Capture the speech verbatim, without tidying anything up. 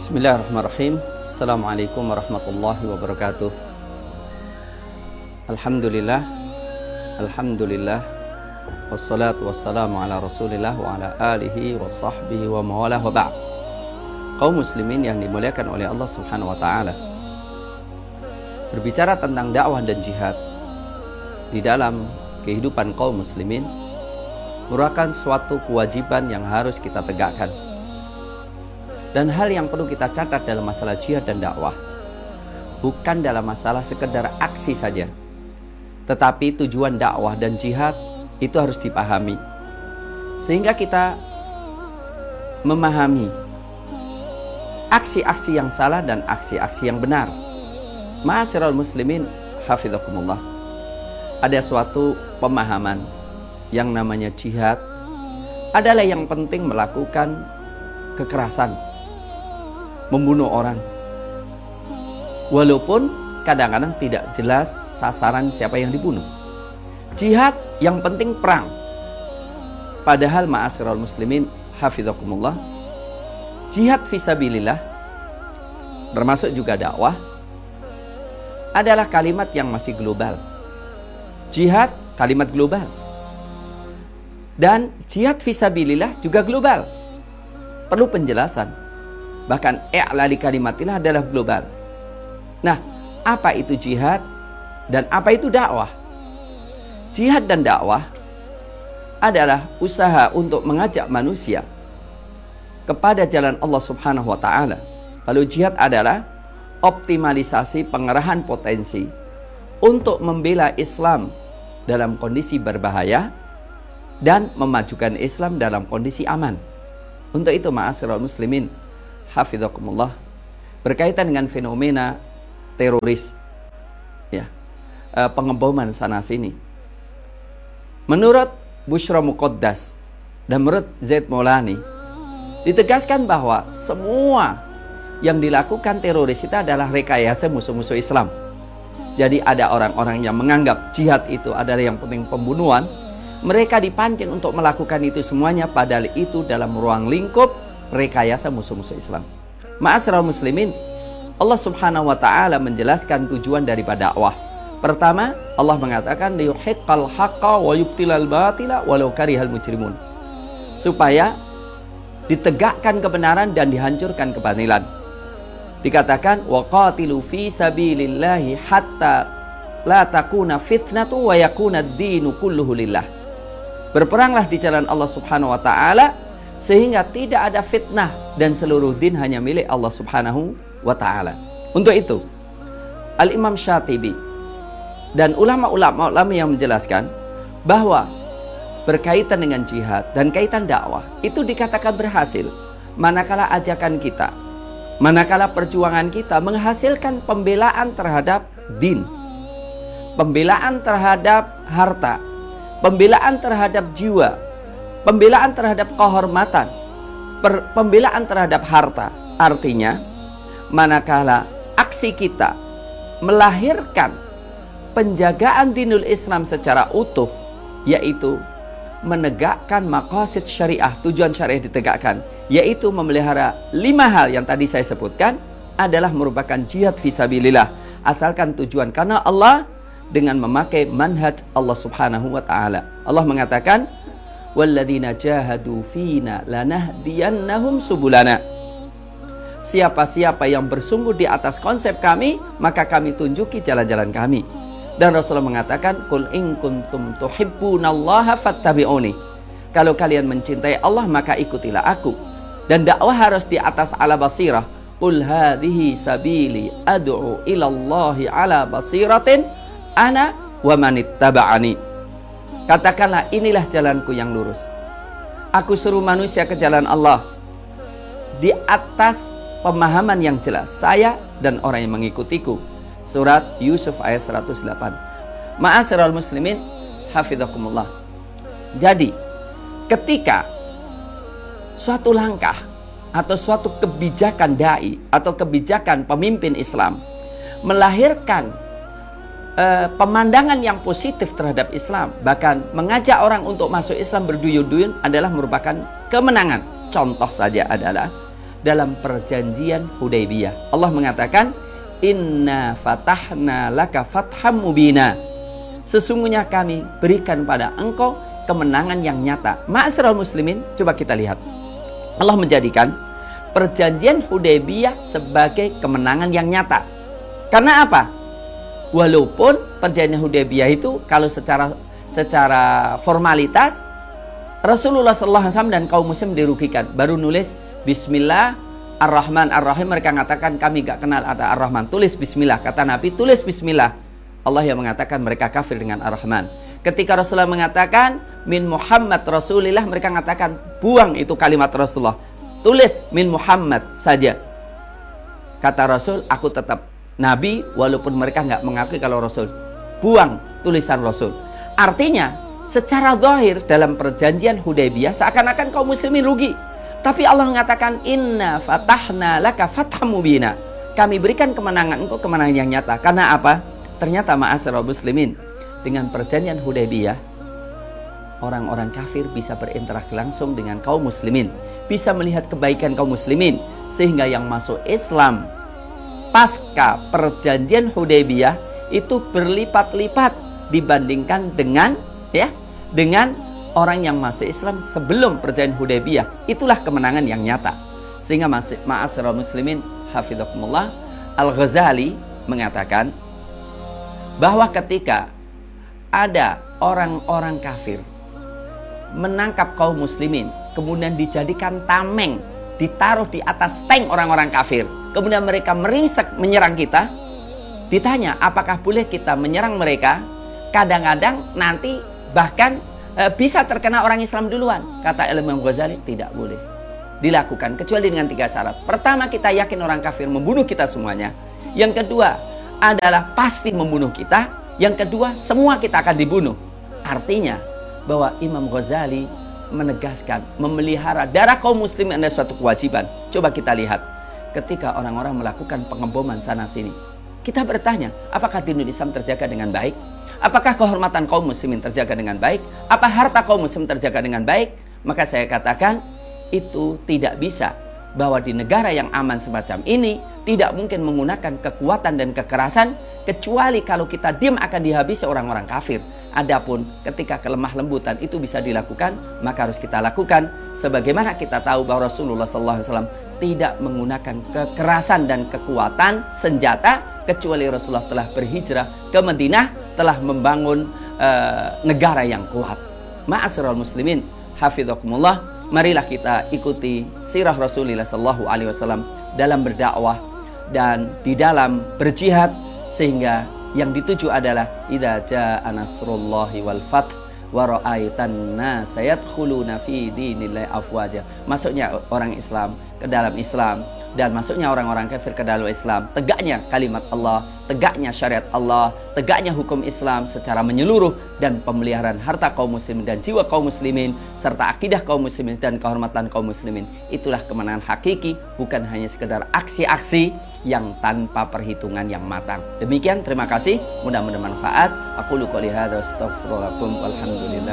Bismillahirrahmanirrahim. Assalamualaikum warahmatullahi wabarakatuh. Alhamdulillah, Alhamdulillah, wassalatu wassalamu ala rasulillah wa ala alihi wa sahbihi wa mawalah wa ba'd. Kaum muslimin yang dimuliakan oleh Allah subhanahu wa ta'ala, berbicara tentang dakwah dan jihad di dalam kehidupan kaum muslimin merupakan suatu kewajiban yang harus kita tegakkan. Dan hal yang perlu kita catat dalam masalah jihad dan dakwah, bukan dalam masalah sekedar aksi saja, tetapi tujuan dakwah dan jihad itu harus dipahami, sehingga kita memahami aksi-aksi yang salah dan aksi-aksi yang benar. Ma'asyiral muslimin, hafizakumullah, ada suatu pemahaman yang namanya jihad adalah yang penting melakukan kekerasan, membunuh orang, walaupun kadang-kadang tidak jelas sasaran siapa yang dibunuh. Jihad yang penting perang. Padahal ma'asyiral muslimin, hafizakumullah, jihad fisabilillah termasuk juga dakwah adalah kalimat yang masih global. Jihad kalimat global, dan jihad fisabilillah juga global, perlu penjelasan. Bahkan i'lali kalimatillah adalah global. Nah, apa itu jihad dan apa itu dakwah? Jihad dan dakwah adalah usaha untuk mengajak manusia kepada jalan Allah subhanahu wa ta'ala. Lalu jihad adalah optimalisasi pengerahan potensi untuk membela Islam dalam kondisi berbahaya dan memajukan Islam dalam kondisi aman. Untuk itu ma'asyiral muslimin, hafizakumullah, berkaitan dengan fenomena teroris, ya, pengeboman sana sini, menurut Bushra Muqaddas dan menurut Zaid Maulani, ditegaskan bahwa semua yang dilakukan teroris itu adalah rekayasa musuh-musuh Islam. Jadi ada orang-orang yang menganggap jihad itu adalah yang penting pembunuhan, mereka dipancing untuk melakukan itu semuanya, padahal itu dalam ruang lingkup rekayasa musuh-musuh Islam. Ma'asyiral muslimin, Allah subhanahu wa ta'ala menjelaskan tujuan daripada dakwah. Pertama, Allah mengatakan liyuhiqqal haqqa wa yubtilal batila walau karihal mujrimun, supaya ditegakkan kebenaran dan dihancurkan kebatilan. Dikatakan waqatilu fi sabilillahi hatta la takuna fitnatu wa yakuna ad-dinu kulluhu lillah. Berperanglah di jalan Allah subhanahu wa ta'ala sehingga tidak ada fitnah dan seluruh din hanya milik Allah subhanahu wa ta'ala. Untuk itu Al-Imam Syatibi dan ulama-ulama yang menjelaskan bahwa berkaitan dengan jihad dan kaitan dakwah itu dikatakan berhasil manakala ajakan kita, manakala perjuangan kita menghasilkan pembelaan terhadap din, pembelaan terhadap harta, pembelaan terhadap jiwa, pembelaan terhadap kehormatan, per, pembelaan terhadap harta. Artinya, manakala aksi kita melahirkan penjagaan dinul Islam secara utuh, yaitu menegakkan maqasid syariah, tujuan syariah ditegakkan, yaitu memelihara lima hal yang tadi saya sebutkan, adalah merupakan jihad fisabilillah, asalkan tujuan karena Allah dengan memakai manhaj Allah subhanahu wa ta'ala. Allah mengatakan, walladzina jahadu fina lanahdiyannahum subulana. Siapa-siapa yang bersungguh di atas konsep kami, maka kami tunjuki jalan-jalan kami. Dan Rasulullah mengatakan, qul in kuntum tuhibbunallaha fattabi'uni. Kalau kalian mencintai Allah, maka ikutilah aku. Dan dakwah harus di atas ala basirah. Qul hadhihi sabili ad'u ilallahi ala basiratin ana wa manittaba'ani. Katakanlah, inilah jalanku yang lurus. Aku suruh manusia ke jalan Allah di atas pemahaman yang jelas, saya dan orang yang mengikutiku. Surat Yusuf ayat seratus delapan. Ma'asyiral muslimin, hafizakumullah. Jadi, ketika suatu langkah atau suatu kebijakan dai atau kebijakan pemimpin Islam melahirkan Uh, pemandangan yang positif terhadap Islam, bahkan mengajak orang untuk masuk Islam berduyun-duyun, adalah merupakan kemenangan. Contoh saja adalah dalam perjanjian Hudaybiyah. Allah mengatakan, "Inna fatahna laka fatham mubina." Sesungguhnya kami berikan pada engkau kemenangan yang nyata. Ma'asyiral muslimin, coba kita lihat. Allah menjadikan perjanjian Hudaybiyah sebagai kemenangan yang nyata. Karena apa? Walaupun perjanjian Hudaybiyah itu kalau secara secara formalitas Rasulullah shallallahu alaihi wasallam dan kaum muslim dirugikan. Baru nulis Bismillah Ar-Rahman Ar-Rahim. Mereka mengatakan kami gak kenal ada Ar-Rahman. Tulis Bismillah. Kata Nabi, tulis Bismillah. Allah yang mengatakan mereka kafir dengan Ar-Rahman. Ketika Rasulullah mengatakan min Muhammad Rasulillah, mereka mengatakan buang itu kalimat Rasulullah. Tulis min Muhammad saja. Kata Rasul, aku tetap Nabi walaupun mereka nggak mengakui kalau Rasul. Buang tulisan Rasul. Artinya secara zahir dalam perjanjian Hudaybiyah seakan-akan kaum muslimin rugi. Tapi Allah mengatakan inna fatahna laka fatham mubina. Kami berikan kemenangan engkau kemenangan yang nyata. Karena apa? Ternyata ma'asyiral muslimin, dengan perjanjian Hudaybiyah orang-orang kafir bisa berinteraksi langsung dengan kaum muslimin, bisa melihat kebaikan kaum muslimin, sehingga yang masuk Islam pasca perjanjian Hudaybiyah itu berlipat-lipat dibandingkan dengan ya dengan orang yang masuk Islam sebelum perjanjian Hudaybiyah. Itulah kemenangan yang nyata. Sehingga ma'asyiral muslimin hafizakumullah, Al-Ghazali mengatakan bahwa ketika ada orang-orang kafir menangkap kaum muslimin, kemudian dijadikan tameng, ditaruh di atas tank orang-orang kafir, kemudian mereka meringsek menyerang kita, ditanya apakah boleh kita menyerang mereka? Kadang-kadang nanti bahkan e, bisa terkena orang Islam duluan. Kata Imam Ghazali, tidak boleh dilakukan kecuali dengan tiga syarat. Pertama, kita yakin orang kafir membunuh kita semuanya. Yang kedua adalah pasti membunuh kita. Yang kedua, semua kita akan dibunuh. Artinya bahwa Imam Ghazali menegaskan memelihara darah kaum muslimin adalah suatu kewajiban. Coba kita lihat ketika orang-orang melakukan pengeboman sana sini, kita bertanya, apakah dinul Islam terjaga dengan baik? Apakah kehormatan kaum muslimin terjaga dengan baik? Apa harta kaum muslim terjaga dengan baik? Maka saya katakan itu tidak bisa, bahwa di negara yang aman semacam ini tidak mungkin menggunakan kekuatan dan kekerasan, kecuali kalau kita diam akan dihabisi orang-orang kafir. Adapun ketika kelemah lembutan itu bisa dilakukan, maka harus kita lakukan. Sebagaimana kita tahu bahwa Rasulullah shallallahu alaihi wasallam tidak menggunakan kekerasan dan kekuatan senjata, kecuali Rasulullah telah berhijrah ke Madinah, telah membangun uh, negara yang kuat. Ma'asyiral muslimin hafizakumullah, marilah kita ikuti sirah Rasulullah shallallahu alaihi wasallam dalam berdakwah dan di dalam berjihad, sehingga yang dituju adalah idza jaa nasrullahi wal fath wa ra'aitan nasa yadkhuluna fi dinillahi afwaja. Masuknya orang Islam ke dalam Islam dan masuknya orang-orang kafir ke dalam Islam. Tegaknya kalimat Allah, tegaknya syariat Allah, tegaknya hukum Islam secara menyeluruh, dan pemeliharaan harta kaum muslimin dan jiwa kaum muslimin serta akidah kaum muslimin dan kehormatan kaum muslimin. Itulah kemenangan hakiki, bukan hanya sekedar aksi-aksi yang tanpa perhitungan yang matang. Demikian, terima kasih, mudah-mudahan manfaat. Aqulu qouli hadza astaghfirullahaladzim walhamdulillah.